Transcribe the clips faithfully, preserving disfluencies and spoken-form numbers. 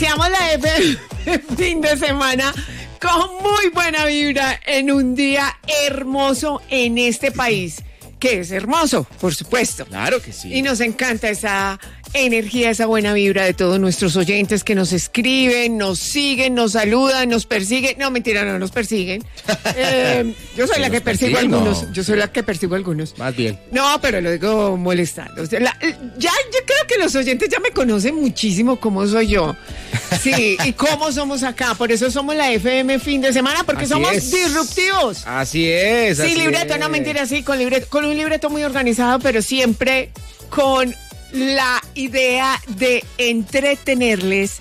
Iniciamos la F M fin de semana con muy buena vibra en un día hermoso en este país, que es hermoso, por supuesto. Claro que sí. Y nos encanta esa energía, esa buena vibra de todos nuestros oyentes que nos escriben, nos siguen, nos saludan, nos persiguen. No, mentira, no nos persiguen. Eh, yo soy la que persigo a algunos. No. Yo soy la que persigo a algunos. Más bien. No, pero lo digo molestando. O sea, la, ya, yo creo que los oyentes ya me conocen muchísimo cómo soy yo. Sí, y cómo somos acá. Por eso somos la F M fin de semana, porque así somos es. disruptivos. Así es. Sí, así libreto, es. no mentira, sí, con libreto, con un libreto muy organizado, pero siempre con la idea de entretenerles,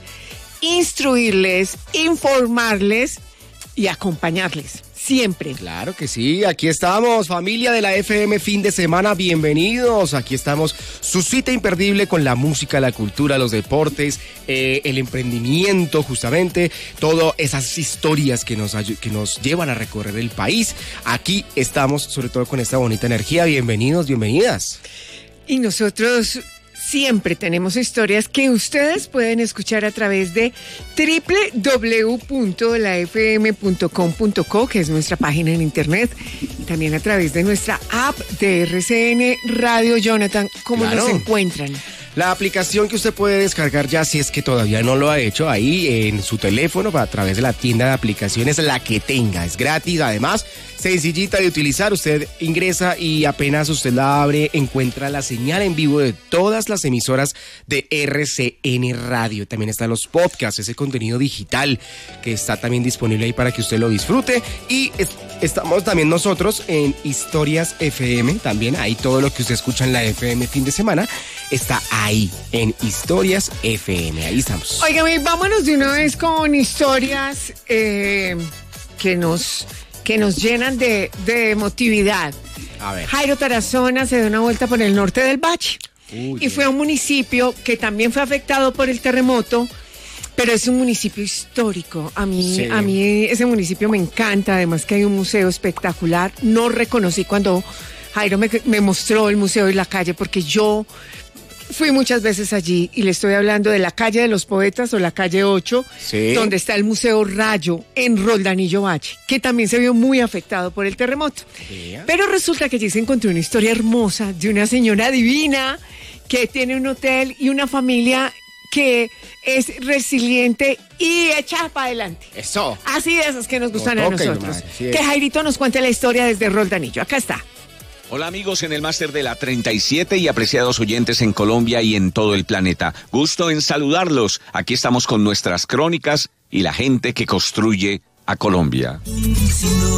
instruirles, informarles y acompañarles. Siempre. Claro que sí, aquí estamos, familia de la F M fin de semana, bienvenidos. Aquí estamos, su cita imperdible con la música, la cultura, los deportes, eh, el emprendimiento, justamente, todas esas historias que nos, que nos llevan a recorrer el país. Aquí estamos, sobre todo con esta bonita energía. Bienvenidos, bienvenidas. Y nosotros siempre tenemos historias que ustedes pueden escuchar a través de doble u doble u doble u punto la f m punto com punto co, que es nuestra página en internet, y también a través de nuestra app de R C N Radio. Jonathan, ¿cómo Claro. nos encuentran? La aplicación que usted puede descargar ya, si es que todavía no lo ha hecho, ahí en su teléfono a través de la tienda de aplicaciones, la que tenga, es gratis, además sencillita de utilizar. Usted ingresa y apenas usted la abre, encuentra la señal en vivo de todas las emisoras de R C N Radio. También están los podcasts, ese contenido digital que está también disponible ahí para que usted lo disfrute. Y es, estamos también nosotros en Historias F M, también ahí todo lo que usted escucha en la F M fin de semana está ahí en Historias F M, ahí estamos. Óigame, vámonos de una vez con historias eh, que nos... que nos llenan de, de emotividad. A ver. Jairo Tarazona se dio una vuelta por el norte del Valle. Uy, y fue a un municipio que también fue afectado por el terremoto, pero es un municipio histórico. A mí, sí. a mí ese municipio me encanta, además que hay un museo espectacular. No reconocí cuando Jairo me, me mostró el museo y la calle, porque yo fui muchas veces allí, y le estoy hablando de la calle de los Poetas o la calle ocho, sí. donde está el Museo Rayo en Roldanillo Valle, que también se vio muy afectado por el terremoto. Sí. Pero resulta que allí se encontró una historia hermosa de una señora divina que tiene un hotel y una familia que es resiliente y echa para adelante. Eso. Así de esas que nos gustan Como a toca, nosotros. hermano, sí es. Que Jairito nos cuente la historia desde Roldanillo. Acá está. Hola amigos en el máster de la treinta y siete y apreciados oyentes en Colombia y en todo el planeta. Gusto en saludarlos. Aquí estamos con nuestras crónicas y la gente que construye a Colombia. Si no